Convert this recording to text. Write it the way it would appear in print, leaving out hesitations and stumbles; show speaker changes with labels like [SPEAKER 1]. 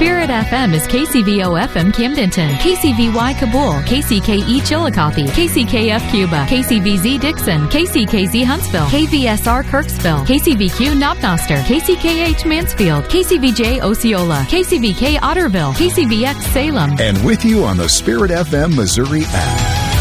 [SPEAKER 1] Spirit FM is KCVO FM Camdenton, KCVY Kabul, KCKE Chillicothe, KCKF Cuba, KCVZ Dixon, KCKZ Huntsville, KVSR Kirksville, KCVQ Knobnoster, KCKH Mansfield, KCVJ Osceola, KCVK Otterville, KCVX Salem.
[SPEAKER 2] And with you on the Spirit FM Missouri app.